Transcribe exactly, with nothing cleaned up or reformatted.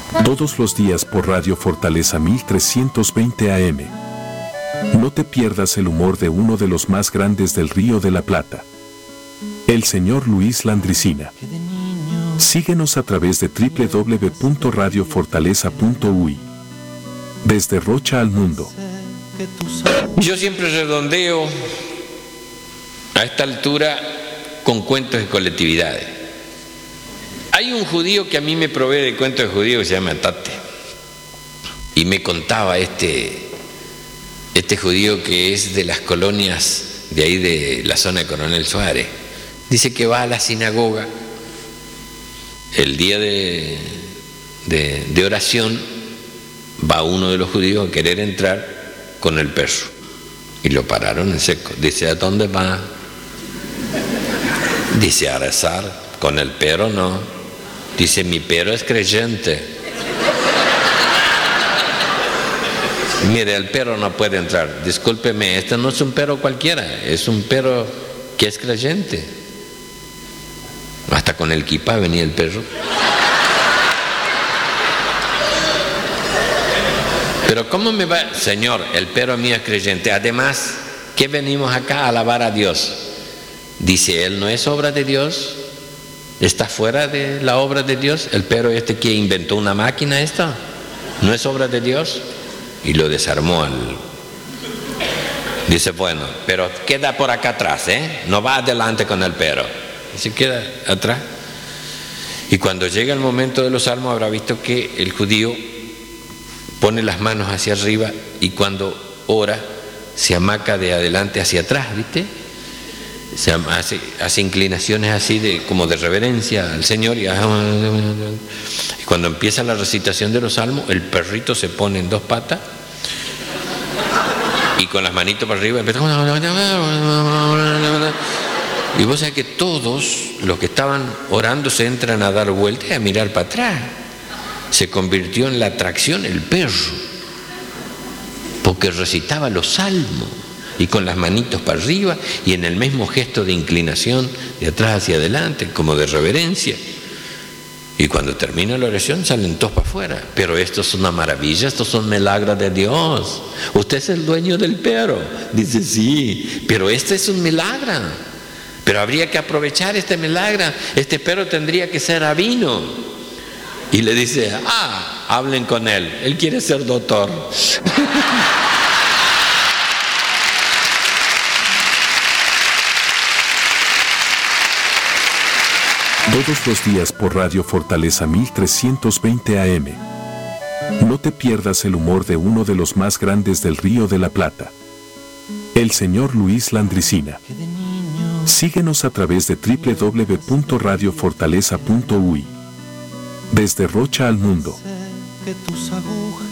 Todos los días por Radio Fortaleza mil trescientos veinte A M. No te pierdas el humor de uno de los más grandes del Río de la Plata, el señor Luis Landricina. Síguenos a través de doble u doble u doble u punto radio fortaleza punto u i. Desde Rocha al mundo. Yo siempre redondeo a esta altura con cuentos de colectividades. Hay un judío que a mí me provee de cuentos de judíos que se llama Tate. Y me contaba este, este judío que es de las colonias de ahí de la zona de Coronel Suárez. Dice que va a la sinagoga el día de, de, de oración, va uno de los judíos a querer entrar con el perro y lo pararon en seco. Dice, ¿a dónde va? Dice, a rezar. Con el perro no. Dice, mi perro es creyente. Mire, el perro no puede entrar. Discúlpeme, este no es un perro cualquiera, es un perro que es creyente. Hasta con el kipá venía el perro. Pero ¿cómo me va? Señor, el perro mío es creyente. Además, ¿qué venimos acá? A alabar a Dios. Dice, él no es obra de Dios. Está fuera de la obra de Dios. El perro este que inventó una máquina esta, no es obra de Dios. Y lo desarmó al... Dice, bueno, pero queda por acá atrás, ¿eh? No va adelante con el perro. Se queda atrás. Y cuando llega el momento de los salmos habrá visto que el judío pone las manos hacia arriba y cuando ora se amaca de adelante hacia atrás, ¿viste? Se hace, hace inclinaciones así de, como de reverencia al Señor y, y cuando empieza la recitación de los salmos el perrito se pone en dos patas y con las manitos para arriba empieza. Y vos sabés que todos los que estaban orando se entran a dar vueltas y a mirar para atrás. Se convirtió en la atracción el perro, porque recitaba los salmos y con las manitos para arriba y en el mismo gesto de inclinación de atrás hacia adelante, como de reverencia. Y cuando termina la oración salen todos para afuera. Pero esto es una maravilla, estos son milagros de Dios. Usted es el dueño del perro. Dice, sí, pero este es un milagro. Pero habría que aprovechar este milagro. Este perro tendría que ser rabino. Y le dice, ah, hablen con él. Él quiere ser doctor. Todos los días por Radio Fortaleza mil trescientos veinte A M. No te pierdas el humor de uno de los más grandes del Río de la Plata, el señor Luis Landricina. Síguenos a través de doble u doble u doble u punto radio fortaleza punto u i. Desde Rocha al mundo.